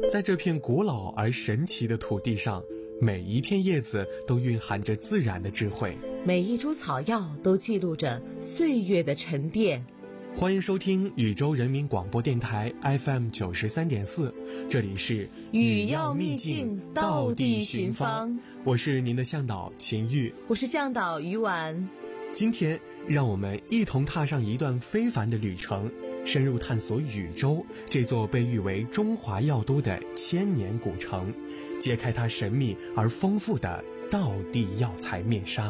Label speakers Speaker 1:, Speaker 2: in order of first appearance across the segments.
Speaker 1: 在这片古老而神奇的土地上，每一片叶子都蕴含着自然的智慧，
Speaker 2: 每一株草药都记录着岁月的沉淀。
Speaker 1: 欢迎收听宇宙人民广播电台 FM 93.4，这里是
Speaker 2: 语要秘境，道地寻芳。
Speaker 1: 我是您的向导秦玉，
Speaker 2: 我是向导于婉。
Speaker 1: 今天让我们一同踏上一段非凡的旅程，深入探索禹州这座被誉为中华药都的千年古城，揭开它神秘而丰富的道地药材面纱。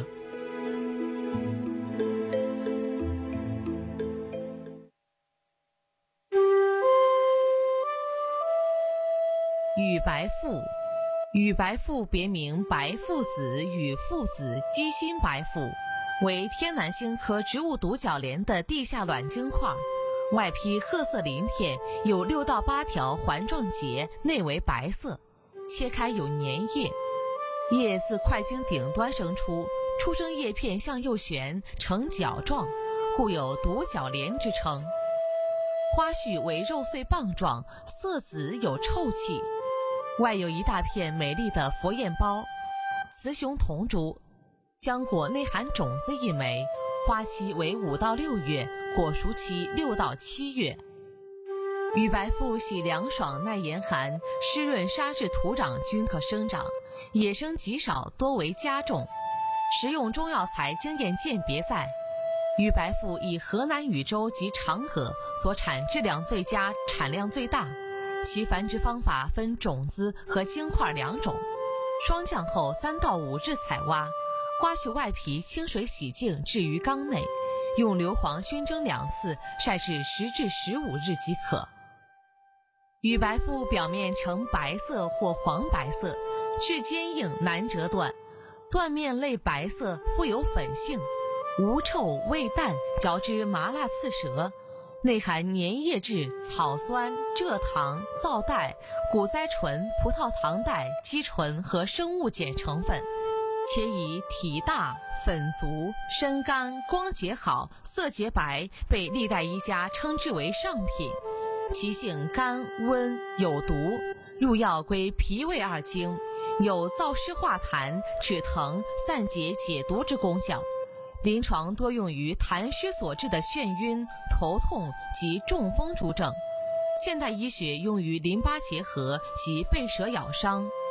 Speaker 3: 禹白附，禹白附别名白附子、禹附子、鸡心白附，为天南星科植物独角莲的地下卵晶块，外披褐色鳞片，有6到8条环状节，内为白色，切开有粘液，叶自块茎顶端生出，出生叶片向右旋，呈角状，故有独角莲之称。花序为肉穗棒状，色紫有臭气，外有一大片美丽的佛焰苞，雌雄同株，浆果内含种子1枚，花期为5到6月，果熟期6到7月。禹白附喜凉爽耐严寒，湿润沙质土壤均可生长，野生极少，多为家种。食用中药材经验鉴别在，禹白附以河南禹州及长葛所产质量最佳，产量最大。其繁殖方法分种子和晶块2种，霜降后3到5日采挖，刮去外皮，清水洗净，置于缸内，用硫磺熏蒸2次，晒至10至15日即可。禹白附表面呈白色或黄白色，质坚硬，难折断，断面类白色，富有粉性，无臭，味淡，嚼之麻辣刺舌，内含粘液质、草酸、蔗糖、皂甙、谷甾醇、葡萄糖甙、肌醇和生物碱成分，且以体大、粉足、身干、光洁好、色洁白，被历代医家称之为上品。其性甘温有毒，入药归脾胃2经，有燥湿化痰、止疼、散结解毒之功效。临床多用于痰湿所致的眩晕、头痛及中风诸症，现代医学用于淋巴结核及被蛇咬伤、